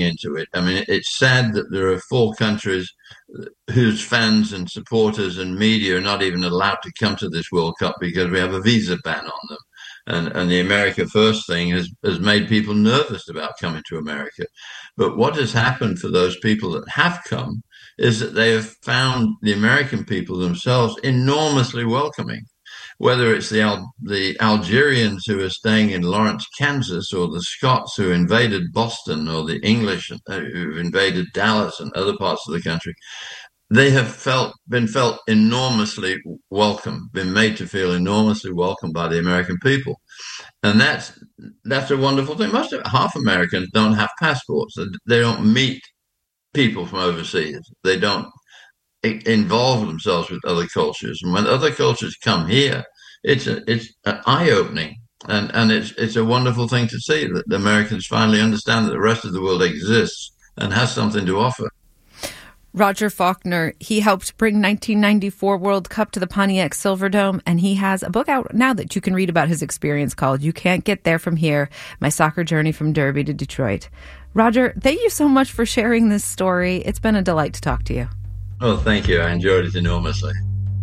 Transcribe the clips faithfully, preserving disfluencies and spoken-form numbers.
into it. I mean, it's sad that there are four countries whose fans and supporters and media are not even allowed to come to this World Cup because we have a visa ban on them. And, and the America First thing has, has made people nervous about coming to America. But what has happened for those people that have come is that they have found the American people themselves enormously welcoming. Whether it's the Al- the Algerians who are staying in Lawrence, Kansas, or the Scots who invaded Boston, or the English who've invaded Dallas and other parts of the country, they have felt been felt enormously welcome, been made to feel enormously welcome by the American people, and that's that's a wonderful thing. Most of half Americans don't have passports; they don't meet people from overseas. They don't involve themselves with other cultures, and when other cultures come here, it's a, it's eye opening, and and it's it's a wonderful thing to see that the Americans finally understand that the rest of the world exists and has something to offer. Roger Faulkner, he helped bring nineteen ninety-four World Cup to the Pontiac Silverdome, and he has a book out now that you can read about his experience called You Can't Get There From Here, My Soccer Journey from Derby to Detroit. Roger, thank you so much for sharing this story. It's been a delight to talk to you. Oh, thank you. I enjoyed it enormously.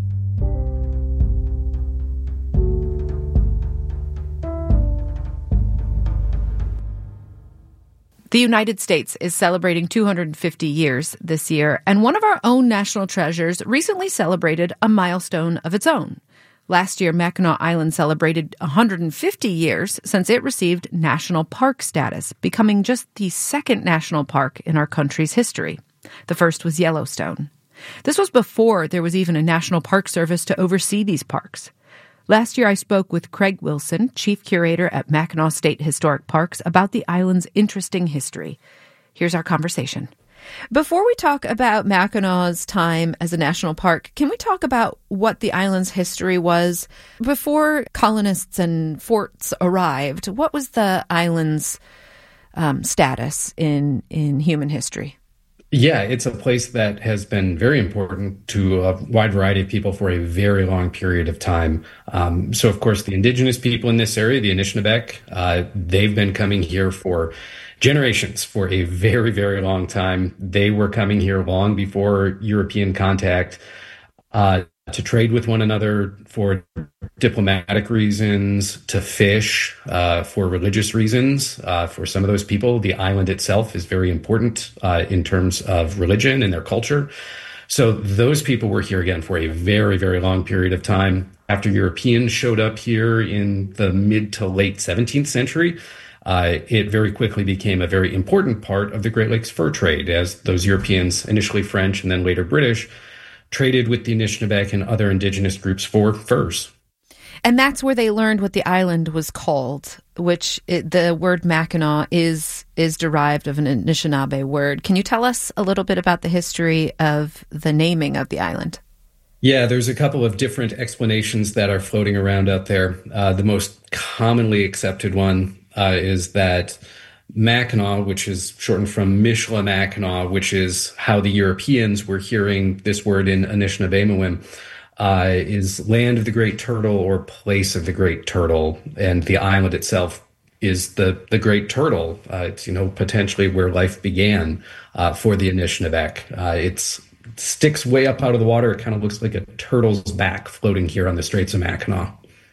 The United States is celebrating two hundred fifty years this year, and one of our own national treasures recently celebrated a milestone of its own. Last year, Mackinac Island celebrated one hundred fifty years since it received national park status, becoming just the second national park in our country's history. The first was Yellowstone. This was before there was even a National Park Service to oversee these parks. Last year, I spoke with Craig Wilson, chief curator at Mackinac State Historic Parks, about the island's interesting history. Here's our conversation. Before we talk about Mackinac's time as a national park, can we talk about what the island's history was? Before colonists and forts arrived, what was the island's um, status in, in human history? Yeah, it's a place that has been very important to a wide variety of people for a very long period of time. Um, so, of course, the indigenous people in this area, the Anishinaabe, uh, they've been coming here for generations, for a very, very long time. They were coming here long before European contact uh, to trade with one another, for diplomatic reasons, to fish, uh, for religious reasons. Uh, for some of those people, the island itself is very important uh, in terms of religion and their culture. So those people were here again for a very, very long period of time. After Europeans showed up here in the mid to late seventeenth century, uh, it very quickly became a very important part of the Great Lakes fur trade, as those Europeans, initially French and then later British, traded with the Anishinaabe and other indigenous groups for furs. And that's where they learned what the island was called, which it, the word Mackinac is is derived of an Anishinaabe word. Can you tell us a little bit about the history of the naming of the island? Yeah, there's a couple of different explanations that are floating around out there. Uh, the most commonly accepted one uh, is that Mackinac, which is shortened from Mishla which is how the Europeans were hearing this word in Anishinaabemowin, uh, is land of the great turtle or place of the great turtle. And the island itself is the, the great turtle. Uh, it's, you know, potentially where life began uh, for the Anishinaabe. Uh, it's it sticks way up out of the water. It kind of looks like a turtle's back floating here on the Straits of Mackinac.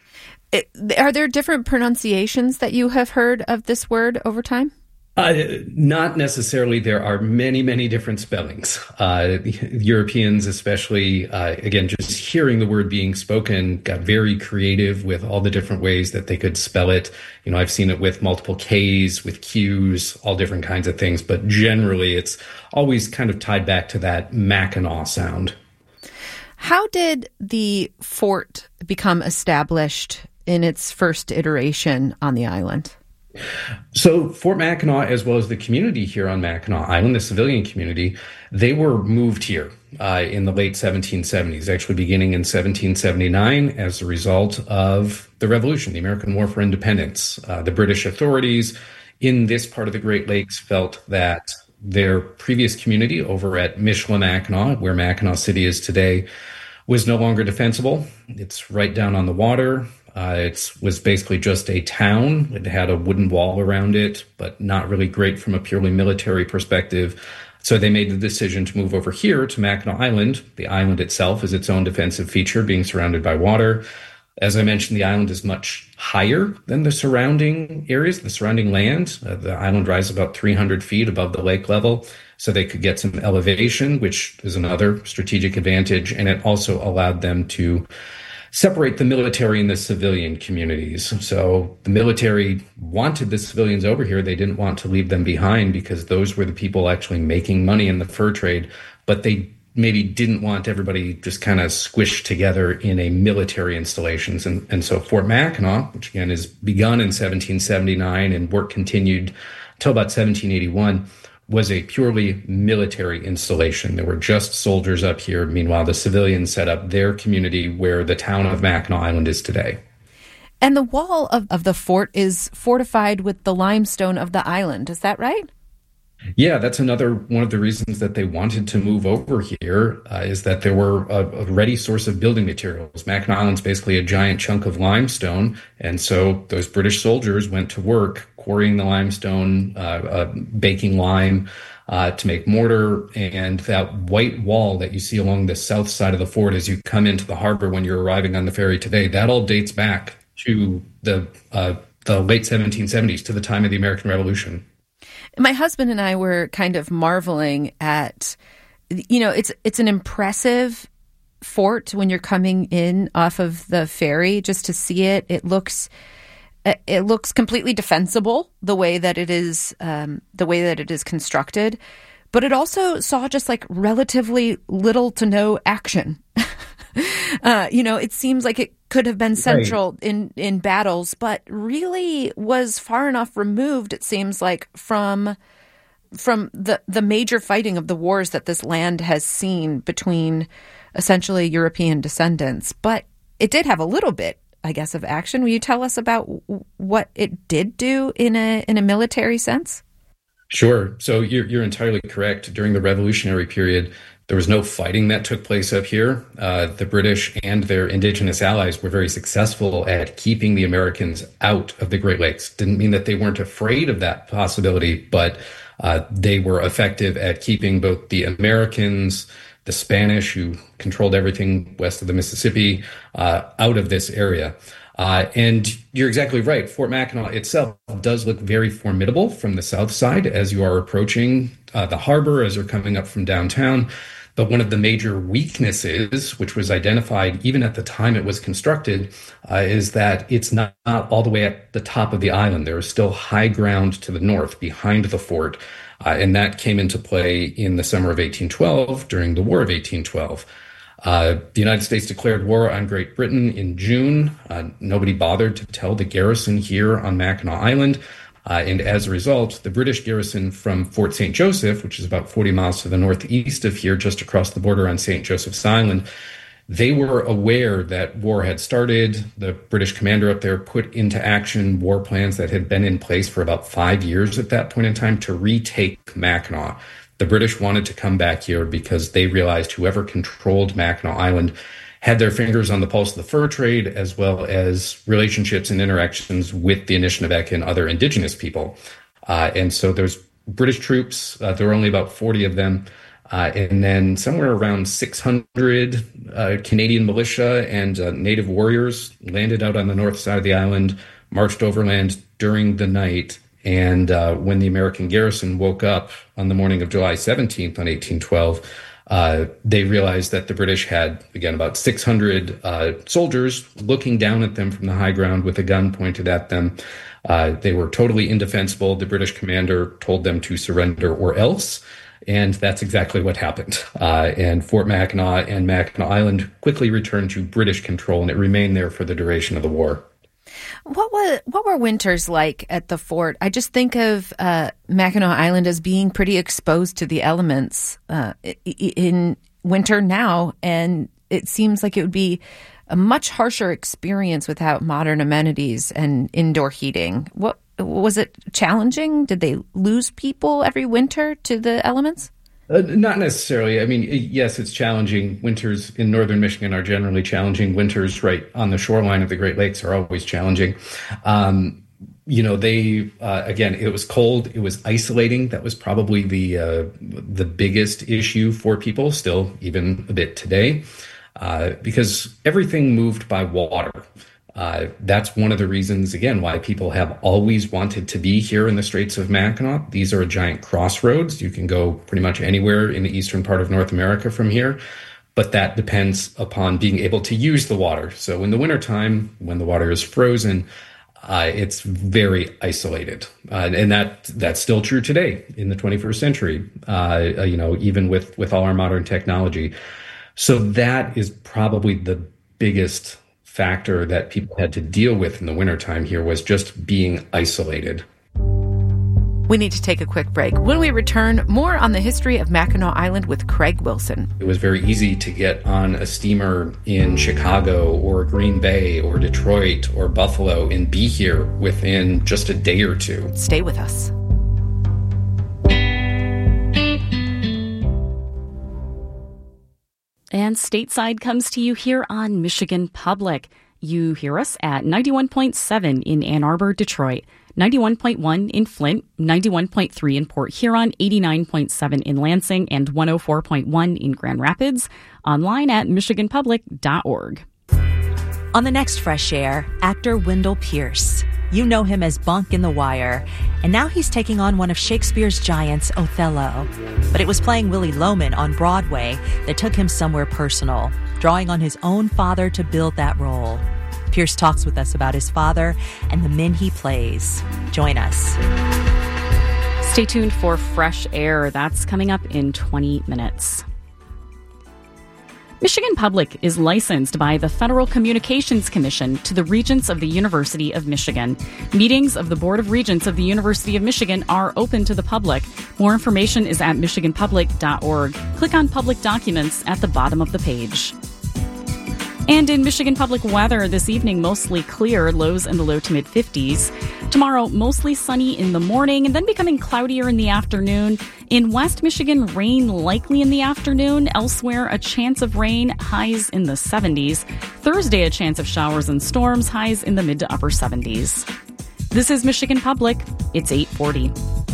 It, are there different pronunciations that you have heard of this word over time? Uh, not necessarily. There are many, many different spellings. Uh, Europeans, especially, uh, again, just hearing the word being spoken, got very creative with all the different ways that they could spell it. You know, I've seen it with multiple Ks, with Qs, all different kinds of things. But generally, it's always kind of tied back to that Mackinac sound. How did the fort become established in its first iteration on the island? So Fort Mackinac, as well as the community here on Mackinac Island, the civilian community, they were moved here uh, in the late seventeen seventies, actually beginning in seventeen seventy-nine as a result of the Revolution, the American War for Independence. Uh, the British authorities in this part of the Great Lakes felt that their previous community over at Mishla where Mackinac City is today, was no longer defensible. It's right down on the water. Uh, it was basically just a town. It had a wooden wall around it, but not really great from a purely military perspective. So they made the decision to move over here to Mackinac Island. The island itself is its own defensive feature, being surrounded by water. As I mentioned, the island is much higher than the surrounding areas, the surrounding land. Uh, the island rises about three hundred feet above the lake level, so they could get some elevation, which is another strategic advantage. And it also allowed them to separate the military and the civilian communities. So the military wanted the civilians over here. They didn't want to leave them behind because those were the people actually making money in the fur trade, but they maybe didn't want everybody just kind of squished together in a military installations. And, and so Fort Mackinac, which again is begun in seventeen seventy-nine and work continued until about seventeen eighty-one, was a purely military installation. There were just soldiers up here. Meanwhile, the civilians set up their community where the town of Mackinac Island is today. And the wall of, of the fort is fortified with the limestone of the island. Is that right? Yeah, that's another one of the reasons that they wanted to move over here uh, is that there were a, a ready source of building materials. Mackinac Island's basically a giant chunk of limestone. And so those British soldiers went to work quarrying the limestone, uh, uh, baking lime uh, to make mortar. And that white wall that you see along the south side of the fort as you come into the harbor when you're arriving on the ferry today, that all dates back to the uh, the late seventeen seventies, to the time of the American Revolution. My husband and I were kind of marveling at, you know, it's it's an impressive fort when you're coming in off of the ferry. Just to see it, it looks it looks completely defensible the way that it is um, the way that it is constructed, but it also saw just like relatively little to no action. uh, you know, it seems like it could have been central right. in, in battles, but really was far enough removed, it seems like, from from the, the major fighting of the wars that this land has seen between essentially European descendants. But it did have a little bit, I guess, of action. Will you tell us about what it did do in a in a military sense? Sure. So you're, you're entirely correct. During the Revolutionary period, there was no fighting that took place up here. Uh, the British and their indigenous allies were very successful at keeping the Americans out of the Great Lakes. Didn't mean that they weren't afraid of that possibility, but uh, they were effective at keeping both the Americans, the Spanish, who controlled everything west of the Mississippi, uh, out of this area. Uh, and you're exactly right. Fort Mackinac itself does look very formidable from the south side as you are approaching uh, the harbor, as you're coming up from downtown. But one of the major weaknesses, which was identified even at the time it was constructed, uh, is that it's not, not all the way at the top of the island. There is still high ground to the north behind the fort. Uh, and that came into play in the summer of eighteen twelve during the War of eighteen twelve. Uh, the United States declared war on Great Britain in June. Uh, nobody bothered to tell the garrison here on Mackinac Island. Uh, and as a result, the British garrison from Fort Saint Joseph, which is about forty miles to the northeast of here, just across the border on Saint Joseph's Island, they were aware that war had started. The British commander up there put into action war plans that had been in place for about five years at that point in time to retake Mackinac. The British wanted to come back here because they realized whoever controlled Mackinac Island had their fingers on the pulse of the fur trade, as well as relationships and interactions with the Anishinaabe and other indigenous people. Uh, and so there's British troops. Uh, there were only about forty of them. Uh, and then somewhere around six hundred uh, Canadian militia and uh, native warriors landed out on the north side of the island, marched overland during the night. And uh, when the American garrison woke up on the morning of July seventeenth on eighteen twelve, uh, they realized that the British had, again, about six hundred uh, soldiers looking down at them from the high ground with a gun pointed at them. Uh, they were totally indefensible. The British commander told them to surrender or else. And that's exactly what happened. Uh, and Fort Mackinac and Mackinac Island quickly returned to British control, and it remained there for the duration of the war. What was what were winters like at the fort? I just think of uh, Mackinac Island as being pretty exposed to the elements uh, in winter now, and it seems like it would be a much harsher experience without modern amenities and indoor heating. What was it challenging? Did they lose people every winter to the elements? Uh, not necessarily. I mean, yes, it's challenging. Winters in northern Michigan are generally challenging. Winters right on the shoreline of the Great Lakes are always challenging. Um, you know, they uh, again, it was cold. It was isolating. That was probably the uh, the biggest issue for people. Still, even a bit today, uh, because everything moved by water. Uh, that's one of the reasons, again, why people have always wanted to be here in the Straits of Mackinac. These are a giant crossroads. You can go pretty much anywhere in the eastern part of North America from here, but that depends upon being able to use the water. So in the wintertime, when the water is frozen, uh, it's very isolated. Uh, and that that's still true today in the twenty-first century, uh, you know, even with, with all our modern technology. So that is probably the biggest factor that people had to deal with in the wintertime here, was just being isolated. We need to take a quick break. When we return, more on the history of Mackinac Island with Craig Wilson. It was very easy to get on a steamer in Chicago or Green Bay or Detroit or Buffalo and be here within just a day or two. Stay with us. And Stateside comes to you here on Michigan Public. You hear us at ninety-one point seven in Ann Arbor, Detroit, ninety-one point one in Flint, ninety-one point three in Port Huron, eighty-nine point seven in Lansing, and one oh four point one in Grand Rapids. Online at michigan public dot org. On the next Fresh Air, actor Wendell Pierce. You know him as Bunk in The Wire, and now he's taking on one of Shakespeare's giants, Othello. But it was playing Willy Loman on Broadway that took him somewhere personal, drawing on his own father to build that role. Pierce talks with us about his father and the men he plays. Join us. Stay tuned for Fresh Air. That's coming up in twenty minutes. Michigan Public is licensed by the Federal Communications Commission to the Regents of the University of Michigan. Meetings of the Board of Regents of the University of Michigan are open to the public. More information is at michigan public dot org. Click on Public Documents at the bottom of the page. And in Michigan Public weather this evening, mostly clear, lows in the low to mid fifties. Tomorrow, mostly sunny in the morning and then becoming cloudier in the afternoon. In West Michigan, rain likely in the afternoon. Elsewhere, a chance of rain, highs in the seventies. Thursday, a chance of showers and storms, highs in the mid to upper seventies. This is Michigan Public. It's eight forty.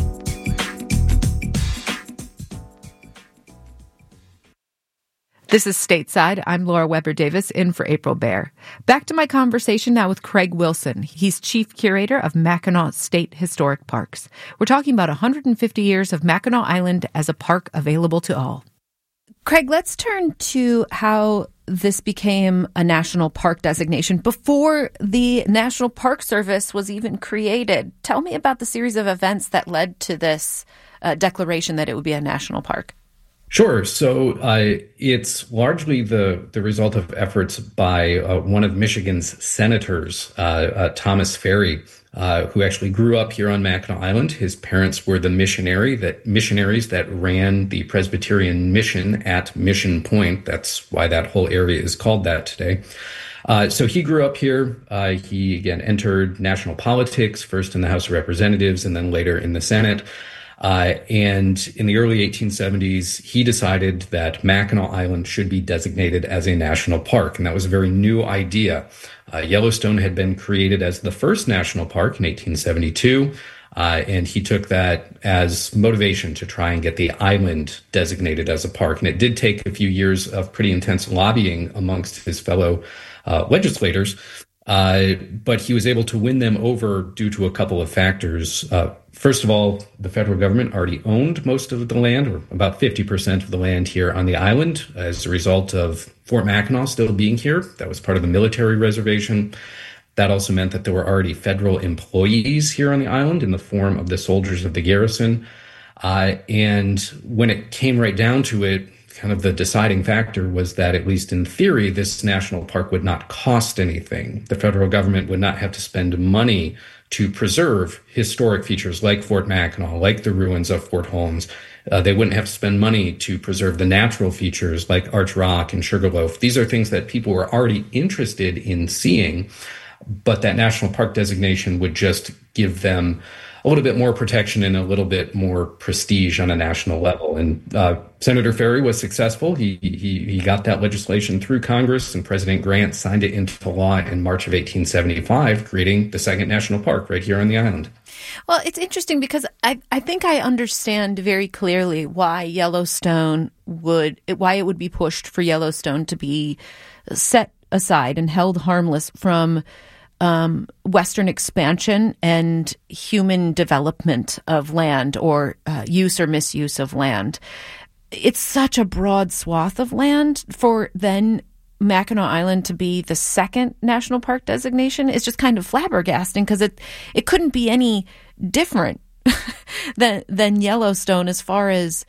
This is Stateside. I'm Laura Weber Davis, in for April Baer. Back to my conversation now with Craig Wilson. He's chief curator of Mackinac State Historic Parks. We're talking about one hundred fifty years of Mackinac Island as a park available to all. Craig, let's turn to how this became a national park designation before the National Park Service was even created. Tell me about the series of events that led to this uh, declaration that it would be a national park. Sure. So uh, it's largely the, the result of efforts by uh, one of Michigan's senators, uh, uh, Thomas Ferry, uh, who actually grew up here on Mackinac Island. His parents were the missionary that missionaries that ran the Presbyterian mission at Mission Point. That's why that whole area is called that today. Uh, so he grew up here. Uh, he, again, entered national politics, first in the House of Representatives and then later in the Senate. Uh, and in the early eighteen seventies, he decided that Mackinac Island should be designated as a national park. And that was a very new idea. Uh, Yellowstone had been created as the first national park in eighteen seventy-two. Uh, and he took that as motivation to try and get the island designated as a park. And it did take a few years of pretty intense lobbying amongst his fellow uh, legislators. Uh, but he was able to win them over due to a couple of factors. Uh, first of all, the federal government already owned most of the land, or about fifty percent of the land here on the island, as a result of Fort Mackinac still being here. That was part of the military reservation. That also meant that there were already federal employees here on the island in the form of the soldiers of the garrison. Uh, and when it came right down to it, kind of the deciding factor was that, at least in theory, this national park would not cost anything. The federal government would not have to spend money to preserve historic features like Fort Mackinac, like the ruins of Fort Holmes. Uh, they wouldn't have to spend money to preserve the natural features like Arch Rock and Sugarloaf. These are things that people were already interested in seeing, but that national park designation would just give them a little bit more protection and a little bit more prestige on a national level. And uh, Senator Ferry was successful. He, he he got that legislation through Congress, and President Grant signed it into law in March of eighteen seventy-five, creating the second national park right here on the island. Well, it's interesting because I, I think I understand very clearly why Yellowstone would, why it would be pushed for Yellowstone to be set aside and held harmless from um, Western expansion and human development of land or uh, use or misuse of land. It's such a broad swath of land for then Mackinac Island to be the second national park designation is just kind of flabbergasting because it, it couldn't be any different than than Yellowstone as far as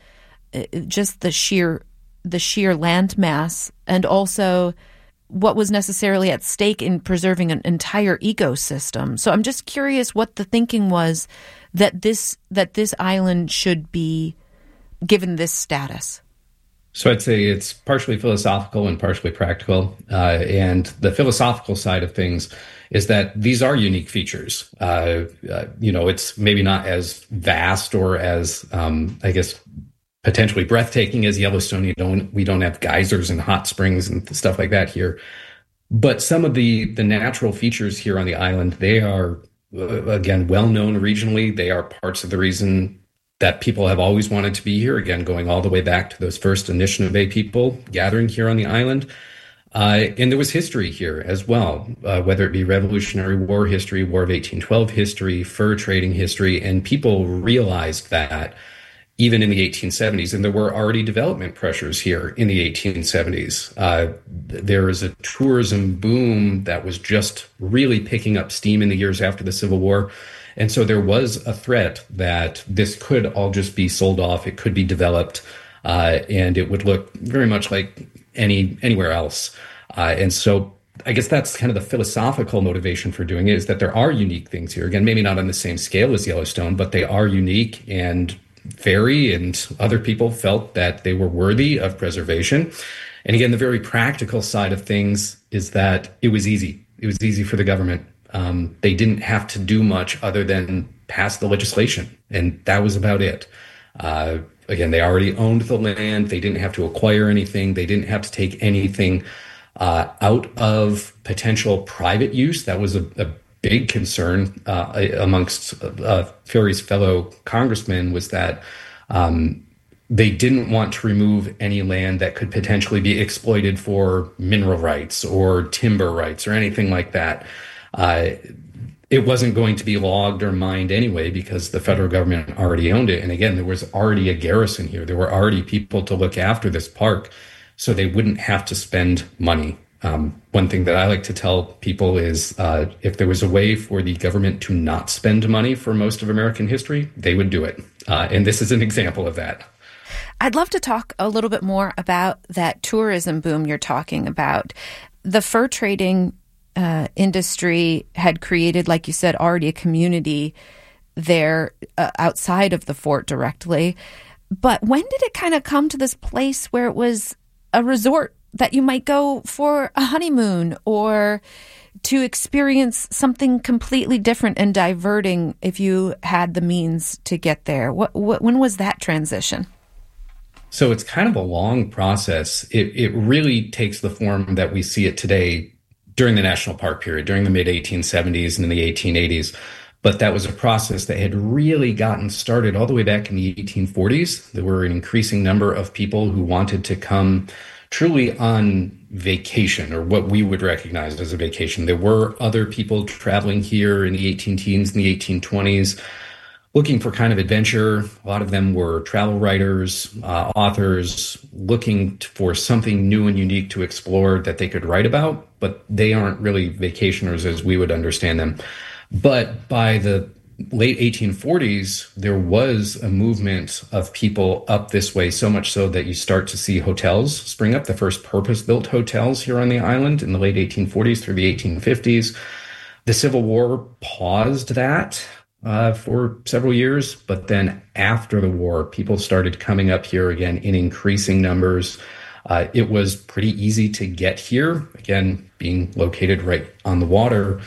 just the sheer the sheer land mass and also what was necessarily at stake in preserving an entire ecosystem. So I'm just curious what the thinking was that this that this island should be given this status. So I'd say it's partially philosophical and partially practical. Uh, and the philosophical side of things is that these are unique features. Uh, uh, you know, it's maybe not as vast or as, um, I guess, potentially breathtaking as Yellowstone. You don't, we don't have geysers and hot springs and stuff like that here. But some of the, the natural features here on the island, they are, uh, again, well known regionally. They are parts of the reason that people have always wanted to be here, again, going all the way back to those first Anishinaabe people gathering here on the island. Uh, and there was history here as well, uh, whether it be Revolutionary War history, War of eighteen twelve history, fur trading history, and people realized that even in the eighteen seventies, and there were already development pressures here in the eighteen seventies. Uh, there was a tourism boom that was just really picking up steam in the years after the Civil War. And so there was a threat that this could all just be sold off. It could be developed, uh, and it would look very much like any anywhere else. Uh, and so I guess that's kind of the philosophical motivation for doing it, is that there are unique things here. Again, maybe not on the same scale as Yellowstone, but they are unique, and Ferry and other people felt that they were worthy of preservation. And again, the very practical side of things is that it was easy. It was easy for the government. Um, they didn't have to do much other than pass the legislation, and that was about it. Uh, again, they already owned the land. They didn't have to acquire anything. They didn't have to take anything uh, out of potential private use. That was a, a big concern uh, amongst uh, Ferry's fellow congressmen, was that um, they didn't want to remove any land that could potentially be exploited for mineral rights or timber rights or anything like that. Uh, it wasn't going to be logged or mined anyway because the federal government already owned it. And again, there was already a garrison here. There were already people to look after this park, so they wouldn't have to spend money. Um, one thing that I like to tell people is uh, if there was a way for the government to not spend money for most of American history, they would do it. Uh, and this is an example of that. I'd love to talk a little bit more about that tourism boom you're talking about. The fur trading Uh, industry had created, like you said, already a community there uh, outside of the fort directly. But when did it kind of come to this place where it was a resort that you might go for a honeymoon or to experience something completely different and diverting if you had the means to get there? What, what when was that transition? So it's kind of a long process. It, it really takes the form that we see it today during the national park period, during the mid eighteen seventies and in the eighteen eighties. But that was a process that had really gotten started all the way back in the eighteen forties. There were an increasing number of people who wanted to come truly on vacation, or what we would recognize as a vacation. There were other people traveling here in the eighteen teens and the eighteen twenties, looking for kind of adventure. A lot of them were travel writers, uh, authors, looking for something new and unique to explore that they could write about, but they aren't really vacationers as we would understand them. But by the late eighteen forties, there was a movement of people up this way, so much so that you start to see hotels spring up, the first purpose-built hotels here on the island in the late eighteen forties through the eighteen fifties. The Civil War paused that Uh, for several years, but then after the war, people started coming up here again in increasing numbers. Uh, it was pretty easy to get here, again, being located right on the water.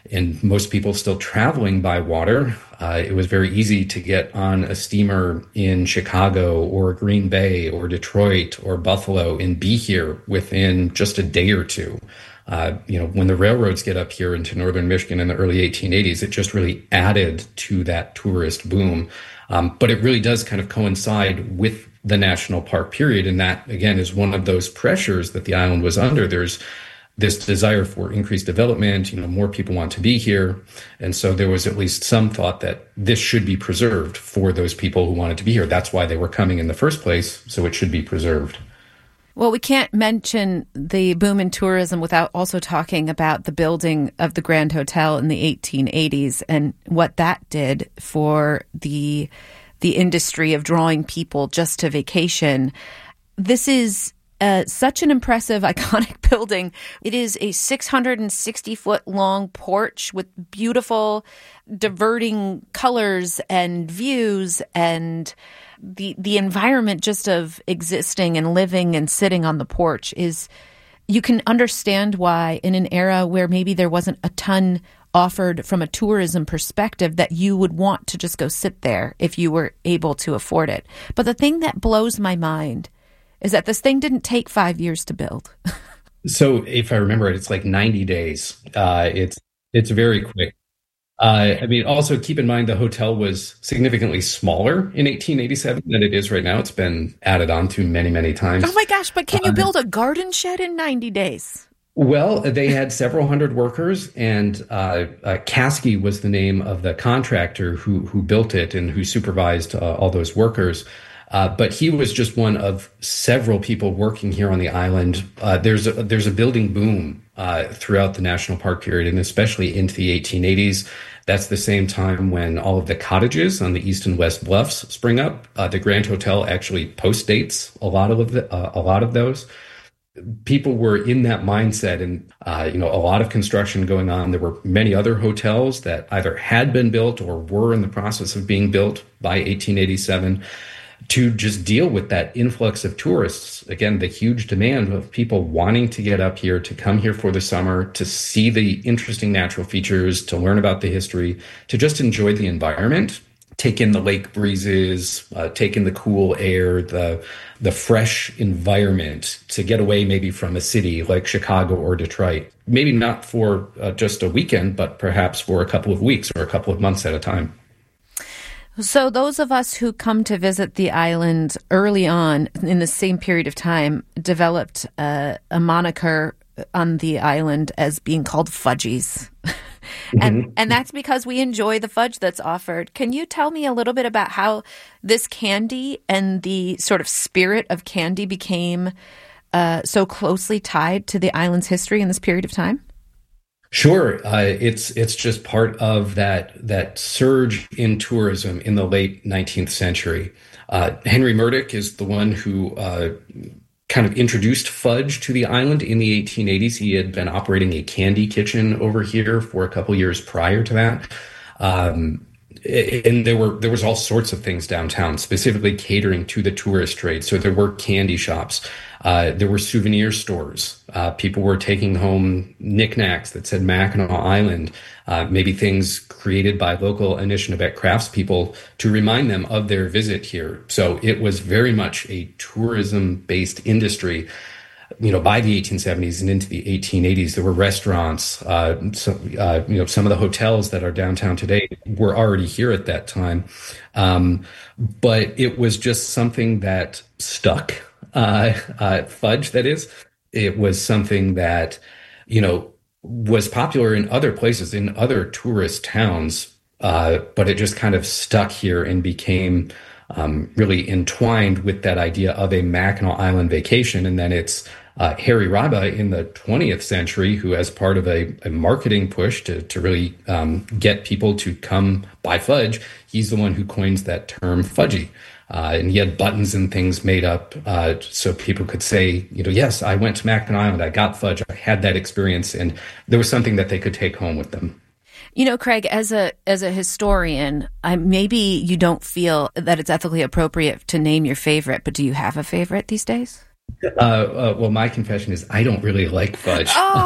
and most people still traveling by water. Uh, it was very easy to get on a steamer in Chicago or Green Bay or Detroit or Buffalo and be here within just a day or two. Uh, you know, when the railroads get up here into northern Michigan in the early eighteen eighties, it just really added to that tourist boom. Um, but it really does kind of coincide with the national park period. And that, again, is one of those pressures that the island was under. There's this desire for increased development, you know, more people want to be here. And so there was at least some thought that this should be preserved for those people who wanted to be here. That's why they were coming in the first place. So it should be preserved. Well, we can't mention the boom in tourism without also talking about the building of the Grand Hotel in the eighteen eighties and what that did for the the industry of drawing people just to vacation. This is uh, such an impressive, iconic building. It is a six hundred sixty foot long porch with beautiful, diverting colors and views, and the the environment just of existing and living and sitting on the porch is, you can understand why in an era where maybe there wasn't a ton offered from a tourism perspective that you would want to just go sit there if you were able to afford it. But the thing that blows my mind is that this thing didn't take five years to build. So if I remember it, it's like ninety days. Uh, it's it's very quick. Uh, I mean, also keep in mind the hotel was significantly smaller in eighteen eighty-seven than it is right now. It's been added on to many, many times. Oh my gosh, but can you build a garden shed in ninety days? Well, they had several hundred workers, and uh, uh, Caskey was the name of the contractor who who built it and who supervised uh, all those workers. Uh, but he was just one of several people working here on the island. Uh, there's a, there's a building boom uh, throughout the national park period, and especially into the eighteen eighties. That's the same time when all of the cottages on the east and west bluffs spring up. Uh, the Grand Hotel actually postdates a lot of the, uh, a lot of those. People were in that mindset, and uh, you know, a lot of construction going on. There were many other hotels that either had been built or were in the process of being built by eighteen eighty-seven to just deal with that influx of tourists. Again, the huge demand of people wanting to get up here, to come here for the summer, to see the interesting natural features, to learn about the history, to just enjoy the environment, take in the lake breezes, uh, take in the cool air, the the fresh environment, to get away maybe from a city like Chicago or Detroit. Maybe not for uh, just a weekend, but perhaps for a couple of weeks or a couple of months at a time. So those of us who come to visit the island early on in the same period of time developed uh, a moniker on the island as being called fudgies. and mm-hmm. and that's because we enjoy the fudge that's offered. Can you tell me a little bit about how this candy and the sort of spirit of candy became uh, so closely tied to the island's history in this period of time? Sure. Uh, it's it's just part of that that surge in tourism in the late nineteenth century. Uh, Henry Murdoch is the one who uh, kind of introduced fudge to the island in the eighteen eighties. He had been operating a candy kitchen over here for a couple years prior to that. Um, and there were there was all sorts of things downtown, specifically catering to the tourist trade. So there were candy shops. Uh, there were souvenir stores. Uh, people were taking home knickknacks that said Mackinac Island, uh, maybe things created by local Anishinaabe craftspeople to remind them of their visit here. So it was very much a tourism-based industry. You know, by the eighteen seventies and into the eighteen eighties, there were restaurants. Uh, so, uh, you know, some of the hotels that are downtown today were already here at that time. Um, but it was just something that stuck. Uh, uh, fudge, that is. It was something that, you know, was popular in other places, in other tourist towns, uh, but it just kind of stuck here and became um, really entwined with that idea of a Mackinac Island vacation. And then it's uh, Harry Raba in the twentieth century who, as part of a, a marketing push to, to really um, get people to come buy fudge, he's the one who coins that term fudgy. Uh, and he had buttons and things made up uh, so people could say, you know, yes, I went to Mackinac Island, I got fudge, I had that experience, and there was something that they could take home with them. You know, Craig, as a as a historian, I, maybe you don't feel that it's ethically appropriate to name your favorite, but do you have a favorite these days? Uh, uh, well, my confession is I don't really like fudge.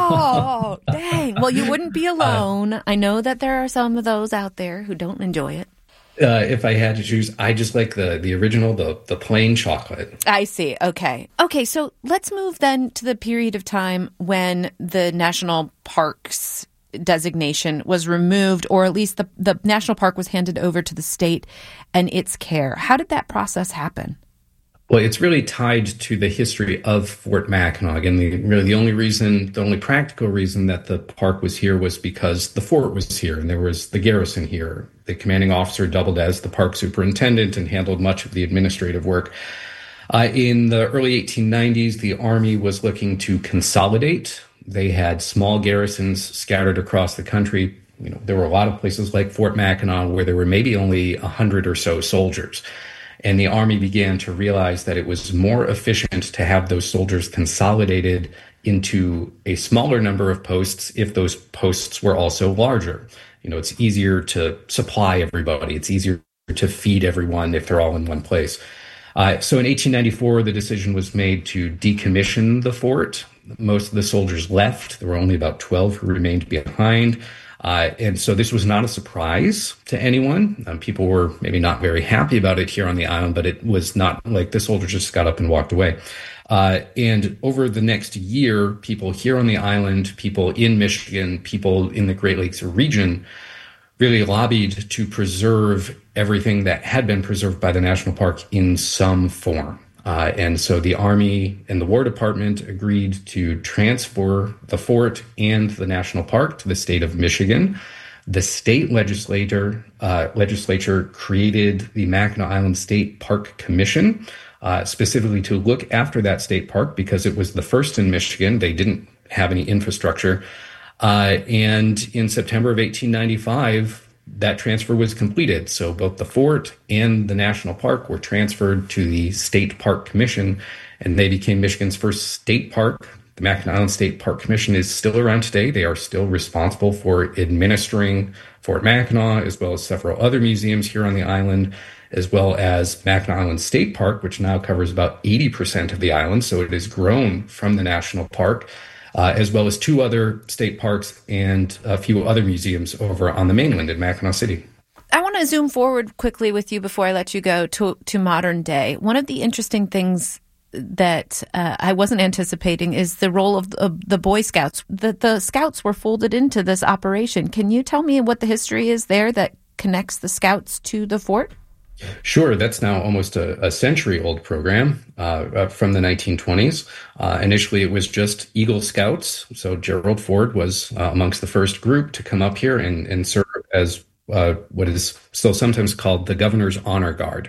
Oh, dang. Well, you wouldn't be alone. Uh, I know that there are some of those out there who don't enjoy it. Uh, if I had to choose, I just like the the original, the the plain chocolate. I see. Okay. Okay, so let's move then to the period of time when the national parks designation was removed, or at least the, the national park was handed over to the state and its care. How did that process happen? Well, it's really tied to the history of Fort Mackinac. And the, really the only reason, the only practical reason that the park was here was because the fort was here and there was the garrison here. The commanding officer doubled as the park superintendent and handled much of the administrative work. Uh, in the early eighteen nineties, the Army was looking to consolidate. They had small garrisons scattered across the country. You know, there were a lot of places like Fort Mackinac where there were maybe only a hundred or so soldiers. And the Army began to realize that it was more efficient to have those soldiers consolidated into a smaller number of posts if those posts were also larger. You know, it's easier to supply everybody. It's easier to feed everyone if they're all in one place. Uh, so in eighteen ninety-four, the decision was made to decommission the fort. Most of the soldiers left. There were only about twelve who remained behind. Uh, and so this was not a surprise to anyone. Um, people were maybe not very happy about it here on the island, but it was not like the soldiers just got up and walked away. Uh, and over the next year, people here on the island, people in Michigan, people in the Great Lakes region really lobbied to preserve everything that had been preserved by the national park in some form. Uh, and so the Army and the War Department agreed to transfer the fort and the national park to the state of Michigan. The state legislator uh, legislature created the Mackinac Island State Park Commission, uh, specifically to look after that state park because it was the first in Michigan. They didn't have any infrastructure. Uh, and in September of eighteen ninety-five, that transfer was completed. So both the fort and the national park were transferred to the State Park Commission, and they became Michigan's first state park. The Mackinac Island State Park Commission is still around today. They are still responsible for administering Fort Mackinac, as well as several other museums here on the island, as well as Mackinac Island State Park, which now covers about eighty percent of the island. So it has grown from the national park. Uh, as well as two other state parks and a few other museums over on the mainland in Mackinac City. I want to zoom forward quickly with you before I let you go to, to modern day. One of the interesting things that uh, I wasn't anticipating is the role of the, of the Boy Scouts. The, the Scouts were folded into this operation. Can you tell me what the history is there that connects the Scouts to the fort? Sure. That's now almost a, a century-old program uh, from the nineteen twenties. Uh, initially, it was just Eagle Scouts. So Gerald Ford was uh, amongst the first group to come up here and, and serve as uh, what is still sometimes called the Governor's Honor Guard.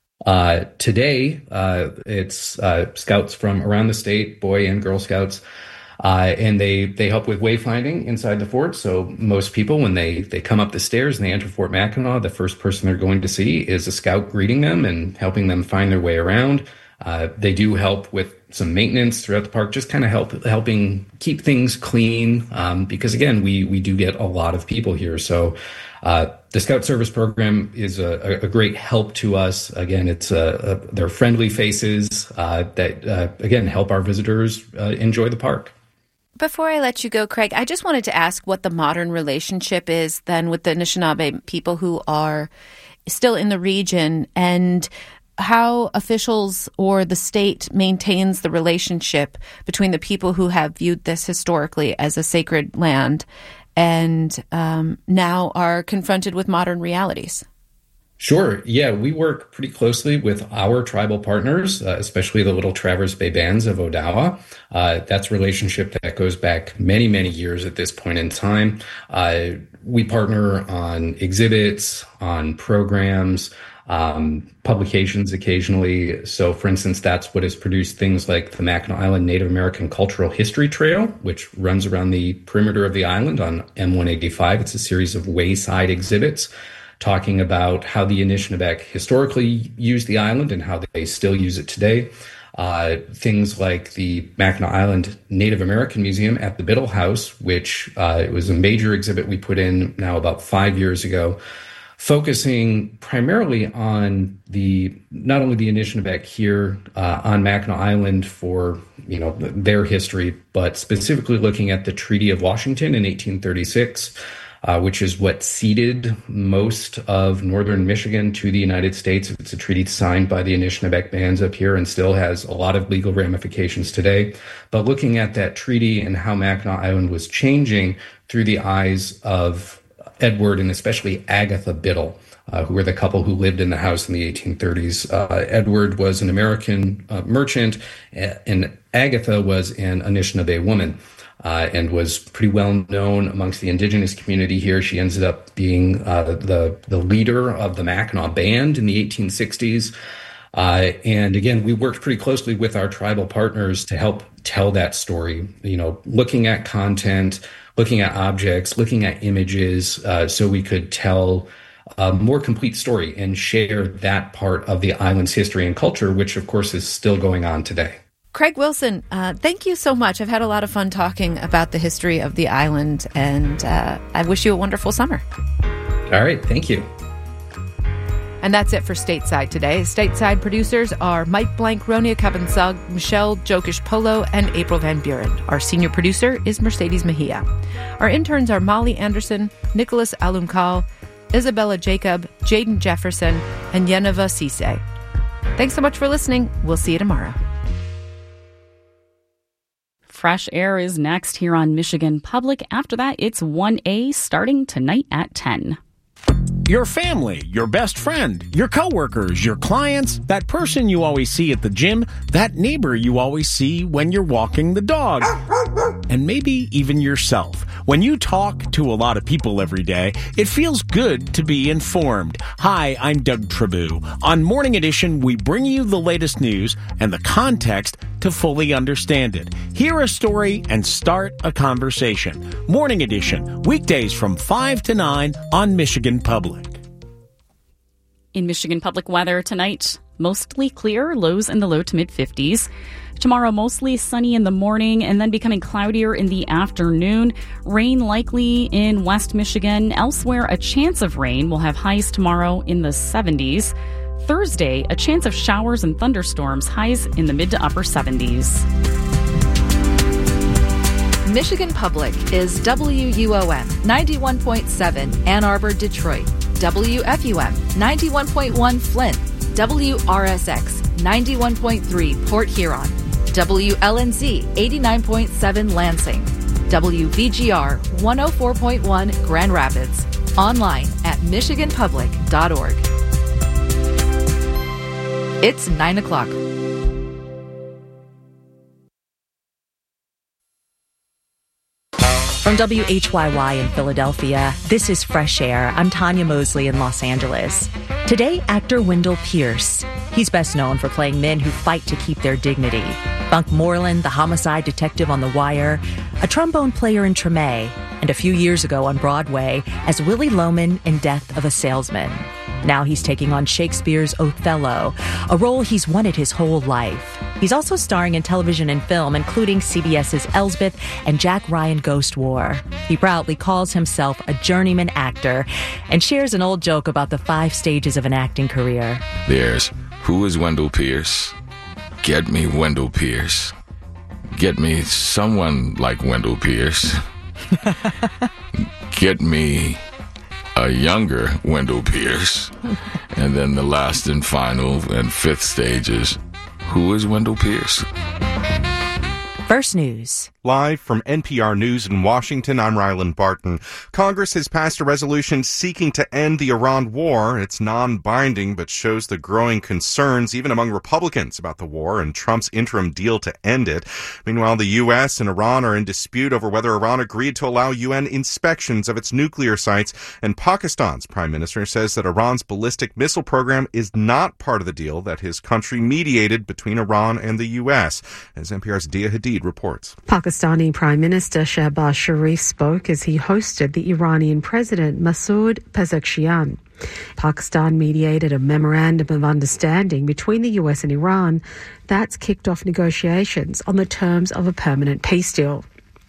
Uh, today, uh, it's uh, Scouts from around the state, Boy and Girl Scouts. Uh, and they, they help with wayfinding inside the fort. So most people, when they, they come up the stairs and they enter Fort Mackinac, the first person they're going to see is a scout greeting them and helping them find their way around. Uh, they do help with some maintenance throughout the park, just kind of help helping keep things clean. Um, because again, we we do get a lot of people here. So uh, the Scout Service Program is a, a great help to us. Again, it's uh, a, they're friendly faces uh, that uh, again help our visitors uh, enjoy the park. Before I let you go, Craig, I just wanted to ask what the modern relationship is then with the Anishinaabe people who are still in the region and how officials or the state maintains the relationship between the people who have viewed this historically as a sacred land and um, now are confronted with modern realities. Sure. Yeah, we work pretty closely with our tribal partners, uh, especially the Little Traverse Bay Bands of Odawa. Uh, that's a relationship that goes back many, many years at this point in time. Uh, we partner on exhibits, on programs, um, publications occasionally. So, for instance, that's what has produced things like the Mackinac Island Native American Cultural History Trail, which runs around the perimeter of the island on M one eighty-five. It's a series of wayside exhibits talking about how the Anishinaabe historically used the island and how they still use it today. Uh, things like the Mackinac Island Native American Museum at the Biddle House, which uh, it was a major exhibit we put in now about five years ago, focusing primarily on the not only the Anishinaabe here uh, on Mackinac Island for you know their history, but specifically looking at the Treaty of Washington in eighteen thirty-six, uh, which is what ceded most of northern Michigan to the United States. It's a treaty signed by the Anishinaabe bands up here and still has a lot of legal ramifications today. But looking at that treaty and how Mackinac Island was changing through the eyes of Edward and especially Agatha Biddle, uh, who were the couple who lived in the house in the eighteen thirties. Uh, Edward was an American uh, merchant, and Agatha was an Anishinaabe woman, uh, and was pretty well known amongst the indigenous community here. She ended up being uh, the the leader of the Mackinac Band in the eighteen sixties. Uh, and again, we worked pretty closely with our tribal partners to help tell that story, you know, looking at content, looking at objects, looking at images, uh, so we could tell a more complete story and share that part of the island's history and culture, which, of course, is still going on today. Craig Wilson, uh, thank you so much. I've had a lot of fun talking about the history of the island, and uh, I wish you a wonderful summer. All right. Thank you. And that's it for Stateside today. Stateside producers are Mike Blank, Ronia Kabansag, Michelle Jokish Polo, and April Van Buren. Our senior producer is Mercedes Mejia. Our interns are Molly Anderson, Nicholas Alumkal, Isabella Jacob, Jaden Jefferson, and Yeneva Cisse. Thanks so much for listening. We'll see you tomorrow. Fresh Air is next here on Michigan Public. After that, it's one A starting tonight at ten. Your family, your best friend, your coworkers, your clients, that person you always see at the gym, that neighbor you always see when you're walking the dog, and maybe even yourself. When you talk to a lot of people every day, it feels good to be informed. Hi, I'm Doug Trabue. On Morning Edition, we bring you the latest news and the context to fully understand it. Hear a story and start a conversation. Morning Edition, weekdays from five to nine on Michigan Public. In Michigan Public weather tonight, mostly clear, lows in the low to mid fifties. Tomorrow, mostly sunny in the morning and then becoming cloudier in the afternoon. Rain likely in West Michigan. Elsewhere, a chance of rain. We'll have highs tomorrow in the seventies. Thursday, a chance of showers and thunderstorms, highs in the mid to upper seventies. Michigan Public is W U O M ninety-one point seven Ann Arbor, Detroit, W F U M ninety-one point one Flint, W R S X ninety-one point three Port Huron, W L N Z eighty-nine point seven Lansing, W V G R one oh four point one Grand Rapids, online at michigan public dot org. It's nine o'clock. From W H Y Y in Philadelphia, this is Fresh Air. I'm Tanya Mosley in Los Angeles. Today, actor Wendell Pierce. He's best known for playing men who fight to keep their dignity. Bunk Moreland, the homicide detective on The Wire, a trombone player in Treme, and a few years ago on Broadway as Willie Loman in Death of a Salesman. Now he's taking on Shakespeare's Othello, a role he's wanted his whole life. He's also starring in television and film, including CBS's Elsbeth and Jack Ryan Ghost War. He proudly calls himself a journeyman actor and shares an old joke about the five stages of an acting career. There's Who is Wendell Pierce? Get me Wendell Pierce. Get me someone like Wendell Pierce. Get me a younger Wendell Pierce. And then the last and final and fifth stage is, who is Wendell Pierce? First News. Live from N P R News in Washington, I'm Ryland Barton. Congress has passed a resolution seeking to end the Iran war. It's non-binding, but shows the growing concerns, even among Republicans, about the war and Trump's interim deal to end it. Meanwhile, the U S and Iran are in dispute over whether Iran agreed to allow U N inspections of its nuclear sites. And Pakistan's prime minister says that Iran's ballistic missile program is not part of the deal that his country mediated between Iran and the U S. As N P R's Dia Hadid reports. Pakistani Prime Minister Shehbaz Sharif spoke as he hosted the Iranian President Masoud Pezeshkian. Pakistan mediated a memorandum of understanding between the U S and Iran that's kicked off negotiations on the terms of a permanent peace deal.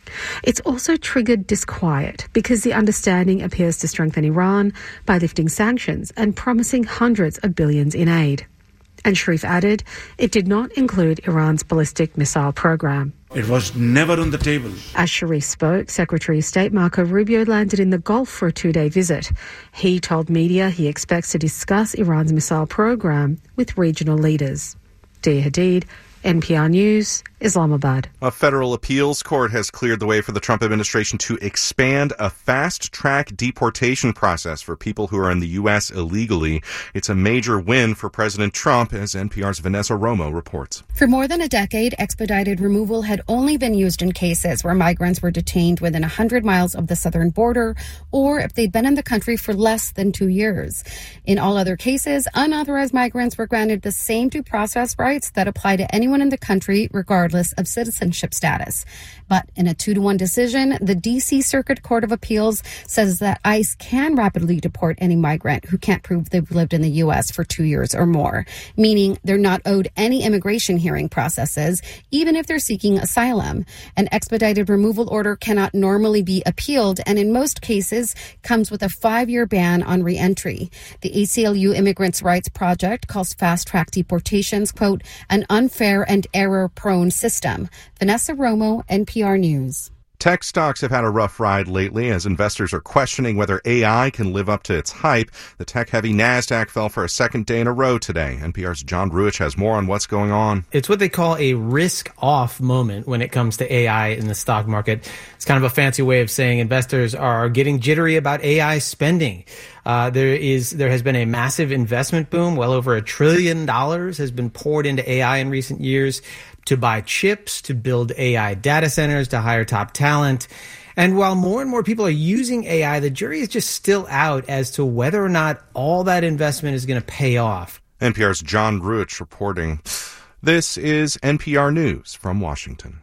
It's also triggered disquiet because the understanding appears to strengthen Iran by lifting sanctions and promising hundreds of billions in aid. And Sharif added it did not include Iran's ballistic missile program. It was never on the table. As Sharif spoke, Secretary of State Marco Rubio landed in the Gulf for a two-day visit. He told media he expects to discuss Iran's missile program with regional leaders. Dia Hadid, N P R News, Islamabad. A federal appeals court has cleared the way for the Trump administration to expand a fast-track deportation process for people who are in the U S illegally. It's a major win for President Trump, as N P R's Vanessa Romo reports. For more than a decade, expedited removal had only been used in cases where migrants were detained within one hundred miles of the southern border, or if they'd been in the country for less than two years. In all other cases, unauthorized migrants were granted the same due process rights that apply to anyone in the country, regardless of citizenship status. But in a two to one decision, the D C Circuit Court of Appeals says that ICE can rapidly deport any migrant who can't prove they've lived in the U S for two years or more, meaning they're not owed any immigration hearing processes, even if they're seeking asylum. An expedited removal order cannot normally be appealed, and in most cases comes with a five-year ban on reentry. The A C L U Immigrants' Rights Project calls fast-track deportations, quote, an unfair and error-prone system. Vanessa Romo, N P R News. Tech stocks have had a rough ride lately as investors are questioning whether A I can live up to its hype. The tech-heavy NASDAQ fell for a second day in a row today. N P R's John Ruich has more on what's going on. It's what they call a risk-off moment when it comes to A I in the stock market. It's kind of a fancy way of saying investors are getting jittery about A I spending. Uh, there is, there has been a massive investment boom. Well over a trillion dollars has been poured into A I in recent years to buy chips, to build A I data centers, to hire top talent. And while more and more people are using A I, the jury is just still out as to whether or not all that investment is going to pay off. N P R's John Ruich reporting. This is N P R News from Washington.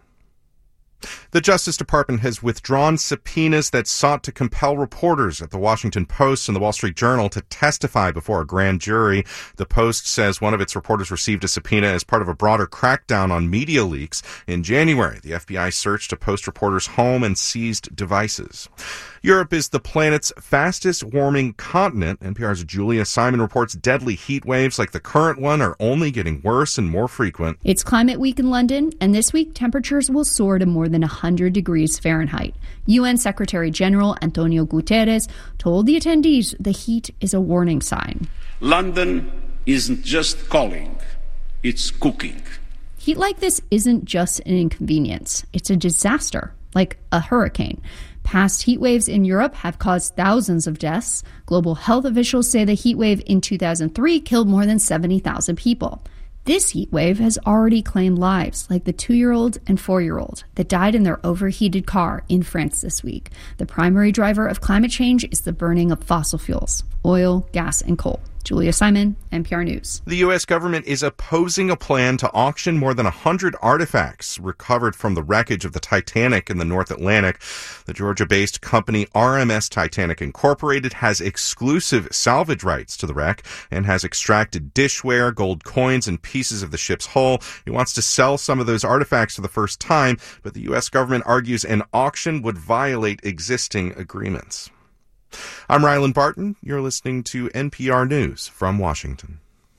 The Justice Department has withdrawn subpoenas that sought to compel reporters at the Washington Post and the Wall Street Journal to testify before a grand jury. The Post says one of its reporters received a subpoena as part of a broader crackdown on media leaks. In January, the F B I searched a Post reporter's home and seized devices. Europe is the planet's fastest warming continent. N P R's Julia Simon reports deadly heat waves like the current one are only getting worse and more frequent. It's Climate Week in London, and this week temperatures will soar to more than one hundred degrees Fahrenheit. U N Secretary General Antonio Guterres told the attendees the heat is a warning sign. London isn't just calling, it's cooking. Heat like this isn't just an inconvenience. It's a disaster, like a hurricane. Past heat waves in Europe have caused thousands of deaths. Global health officials say the heat wave in two thousand three killed more than seventy thousand people. This heat wave has already claimed lives, like the two-year-old and four-year-old that died in their overheated car in France this week. The primary driver of climate change is the burning of fossil fuels, oil, gas, and coal. Julia Simon, N P R News. The U S government is opposing a plan to auction more than one hundred artifacts recovered from the wreckage of the Titanic in the North Atlantic. The Georgia-based company R M S Titanic Incorporated has exclusive salvage rights to the wreck and has extracted dishware, gold coins, and pieces of the ship's hull. It wants to sell some of those artifacts for the first time, but the U S government argues an auction would violate existing agreements. I'm Rylan Barton. You're listening to N P R News from Washington.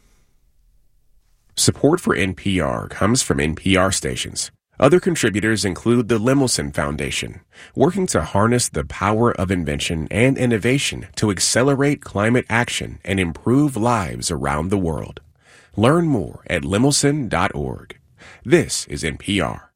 Support for N P R comes from N P R stations. Other contributors include the Lemelson Foundation, working to harness the power of invention and innovation to accelerate climate action and improve lives around the world. Learn more at lemelson dot org. This is N P R.